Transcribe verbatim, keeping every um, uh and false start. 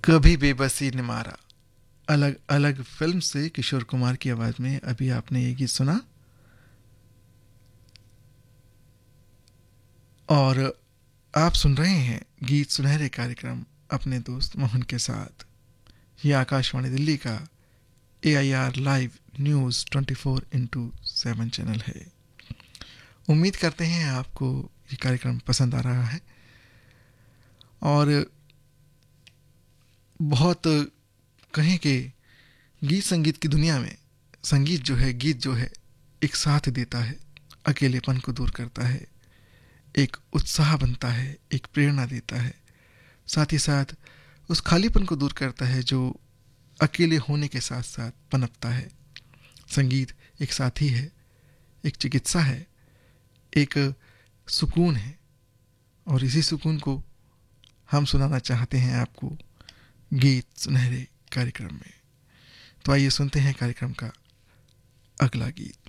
कभी बेबसी ने मारा, अलग अलग फिल्म से किशोर कुमार की आवाज में अभी आपने ये गीत सुना। और आप सुन रहे हैं गीत सुनहरे कार्यक्रम अपने दोस्त मोहन के साथ। ये आकाशवाणी दिल्ली का ए I R live news twenty four into seven channel है। उम्मीद करते हैं आपको ये कार्यक्रम पसंद आ रहा है। और बहुत कहें कि गीत संगीत की दुनिया में संगीत जो है, गीत जो है, एक साथ देता है, अकेलेपन को दूर करता है, एक उत्साह बनता है, एक प्रेरणा देता है, साथ ही साथ उस खालीपन को दूर करता है जो अकेले होने के साथ साथ पनपता है। संगीत एक साथी है, एक चिकित्सा है, एक सुकून है, और इसी सुकून को हम सुनाना चाहते हैं आपको गीत सुनहरे कार्यक्रम में। तो आइए सुनते हैं कार्यक्रम का अगला गीत।